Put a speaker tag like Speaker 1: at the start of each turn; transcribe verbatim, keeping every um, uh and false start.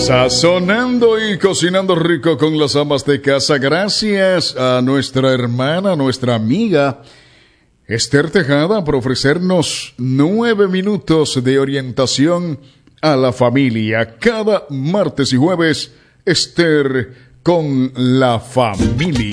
Speaker 1: Sazonando y cocinando rico con las amas de casa. Gracias a nuestra hermana, nuestra amiga Esther Tejada por ofrecernos nueve minutos de orientación a la familia. Cada martes y jueves, Esther con la familia.